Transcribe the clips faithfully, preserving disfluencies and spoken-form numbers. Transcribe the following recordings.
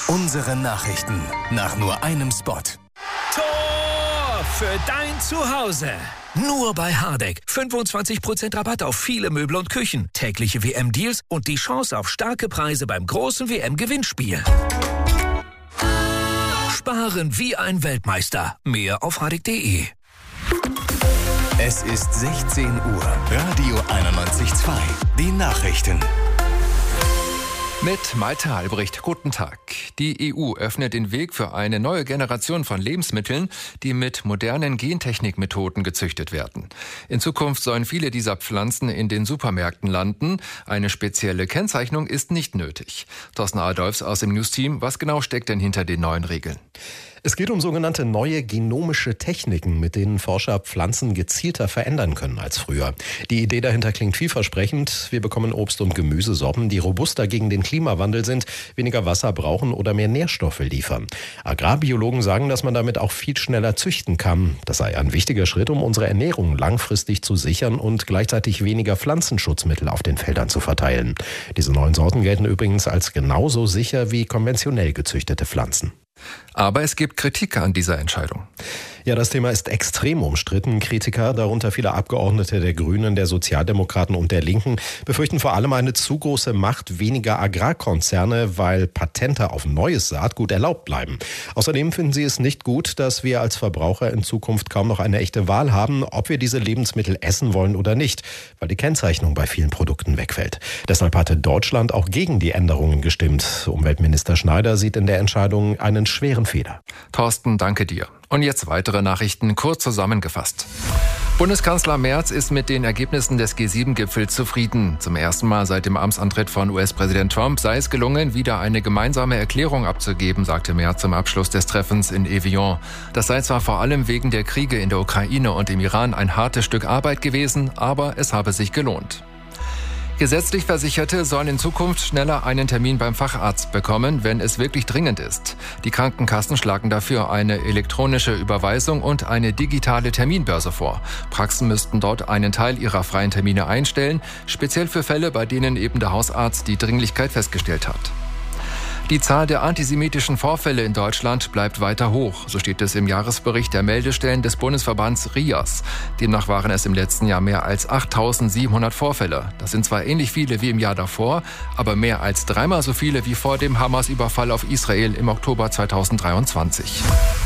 Unsere Nachrichten nach nur einem Spot. Tor für dein Zuhause. Nur bei Hardegg. fünfundzwanzig Prozent Rabatt auf viele Möbel und Küchen. Tägliche W M-Deals und die Chance auf starke Preise beim großen W M-Gewinnspiel. Sparen wie ein Weltmeister. Mehr auf hardegg punkt de. Es ist sechzehn Uhr. Radio einundneunzig Komma zwei. Die Nachrichten. Mit Malte Albrecht, guten Tag. Die E U öffnet den Weg für eine neue Generation von Lebensmitteln, die mit modernen Gentechnikmethoden gezüchtet werden. In Zukunft sollen viele dieser Pflanzen in den Supermärkten landen. Eine spezielle Kennzeichnung ist nicht nötig. Thorsten Adolfs aus dem News-Team, was genau steckt denn hinter den neuen Regeln? Es geht um sogenannte neue genomische Techniken, mit denen Forscher Pflanzen gezielter verändern können als früher. Die Idee dahinter klingt vielversprechend. Wir bekommen Obst- und Gemüsesorten, die robuster gegen den Klimawandel sind, weniger Wasser brauchen oder mehr Nährstoffe liefern. Agrarbiologen sagen, dass man damit auch viel schneller züchten kann. Das sei ein wichtiger Schritt, um unsere Ernährung langfristig zu sichern und gleichzeitig weniger Pflanzenschutzmittel auf den Feldern zu verteilen. Diese neuen Sorten gelten übrigens als genauso sicher wie konventionell gezüchtete Pflanzen. Aber es gibt Kritik an dieser Entscheidung. Ja, das Thema ist extrem umstritten. Kritiker, darunter viele Abgeordnete der Grünen, der Sozialdemokraten und der Linken, befürchten vor allem eine zu große Macht weniger Agrarkonzerne, weil Patente auf neues Saatgut erlaubt bleiben. Außerdem finden sie es nicht gut, dass wir als Verbraucher in Zukunft kaum noch eine echte Wahl haben, ob wir diese Lebensmittel essen wollen oder nicht, weil die Kennzeichnung bei vielen Produkten wegfällt. Deshalb hatte Deutschland auch gegen die Änderungen gestimmt. Umweltminister Schneider sieht in der Entscheidung einen schweren Fehler. Thorsten, danke dir. Und jetzt weitere Nachrichten, kurz zusammengefasst. Bundeskanzler Merz ist mit den Ergebnissen des G sieben Gipfels zufrieden. Zum ersten Mal seit dem Amtsantritt von U S-Präsident Trump sei es gelungen, wieder eine gemeinsame Erklärung abzugeben, sagte Merz zum Abschluss des Treffens in Evian. Das sei zwar vor allem wegen der Kriege in der Ukraine und im Iran ein hartes Stück Arbeit gewesen, aber es habe sich gelohnt. Gesetzlich Versicherte sollen in Zukunft schneller einen Termin beim Facharzt bekommen, wenn es wirklich dringend ist. Die Krankenkassen schlagen dafür eine elektronische Überweisung und eine digitale Terminbörse vor. Praxen müssten dort einen Teil ihrer freien Termine einstellen, speziell für Fälle, bei denen eben der Hausarzt die Dringlichkeit festgestellt hat. Die Zahl der antisemitischen Vorfälle in Deutschland bleibt weiter hoch, so steht es im Jahresbericht der Meldestellen des Bundesverbands R I A S. Demnach waren es im letzten Jahr mehr als achttausendsiebenhundert Vorfälle. Das sind zwar ähnlich viele wie im Jahr davor, aber mehr als dreimal so viele wie vor dem Hamas-Überfall auf Israel im Oktober zweitausenddreiundzwanzig.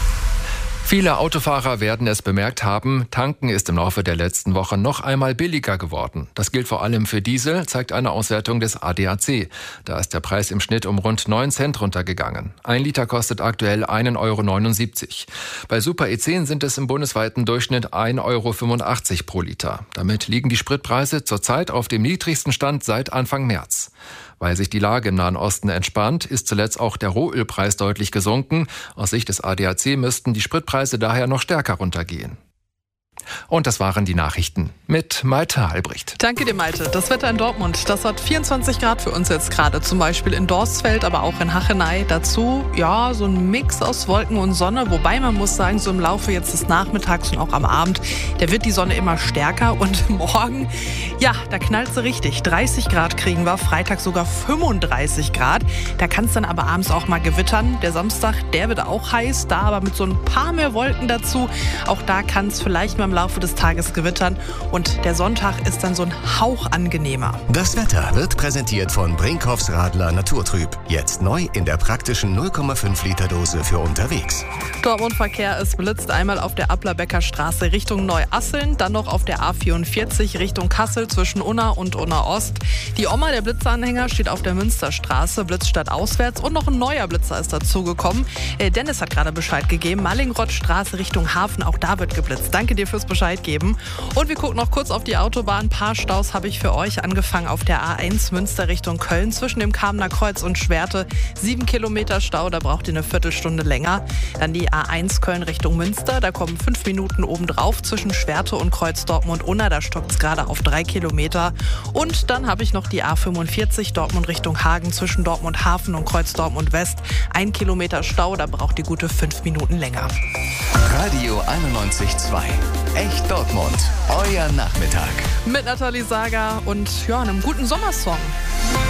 Viele Autofahrer werden es bemerkt haben, tanken ist im Laufe der letzten Woche noch einmal billiger geworden. Das gilt vor allem für Diesel, zeigt eine Auswertung des A D A C. Da ist der Preis im Schnitt um rund neun Cent runtergegangen. Ein Liter kostet aktuell ein Euro neunundsiebzig. Bei Super E zehn sind es im bundesweiten Durchschnitt ein Euro fünfundachtzig pro Liter. Damit liegen die Spritpreise zurzeit auf dem niedrigsten Stand seit Anfang März. Weil sich die Lage im Nahen Osten entspannt, ist zuletzt auch der Rohölpreis deutlich gesunken. Aus Sicht des A D A C müssten die Spritpreise daher noch stärker runtergehen. Und das waren die Nachrichten mit Malte Albrecht. Danke dir, Malte. Das Wetter in Dortmund, das hat vierundzwanzig Grad für uns jetzt gerade. Zum Beispiel in Dorstfeld, aber auch in Hachenay. Dazu, ja, so ein Mix aus Wolken und Sonne. Wobei man muss sagen, so im Laufe jetzt des Nachmittags und auch am Abend, da wird die Sonne immer stärker. Und morgen, ja, da knallt sie richtig. dreißig Grad kriegen wir, Freitag sogar fünfunddreißig Grad. Da kann es dann aber abends auch mal gewittern. Der Samstag, der wird auch heiß, da aber mit so ein paar mehr Wolken dazu. Auch da kann es vielleicht mal im Laufe des Tages gewittern und der Sonntag ist dann so ein Hauch angenehmer. Das Wetter wird präsentiert von Brinkhoffs Radler Naturtrüb. Jetzt neu in der praktischen null Komma fünf Liter Dose für unterwegs. Dortmund-Verkehr ist blitzt einmal auf der Ablerbecker Straße Richtung Neuasseln, dann noch auf der A vierundvierzig Richtung Kassel zwischen Unna und Unna Ost. Die Oma, der Blitzeranhänger, steht auf der Münsterstraße, Blitzstadt auswärts und noch ein neuer Blitzer ist dazugekommen. Äh, Dennis hat gerade Bescheid gegeben, Mallingroth-Straße Richtung Hafen, auch da wird geblitzt. Danke dir fürs Bescheid geben. Und wir gucken noch kurz auf die Autobahn. Ein paar Staus habe ich für euch angefangen auf der A eins Münster Richtung Köln zwischen dem Kamener Kreuz und Schwerte. Sieben Kilometer Stau, da braucht ihr eine Viertelstunde länger. Dann die A eins Köln Richtung Münster, da kommen fünf Minuten obendrauf zwischen Schwerte und Kreuz Dortmund-Unna. Da stockt es gerade auf drei Kilometer. Und dann habe ich noch die A fünfundvierzig Dortmund Richtung Hagen zwischen Dortmund Hafen und Kreuz Dortmund West. Ein Kilometer Stau, da braucht ihr gute fünf Minuten länger. Radio einundneunzig Komma zwei. Echt Dortmund. Euer Nachmittag. Mit Nathalie Sager und ja, einem guten Sommersong.